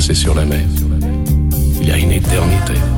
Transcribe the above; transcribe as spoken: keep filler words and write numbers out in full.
c'est sur la mer. Il y a une éternité.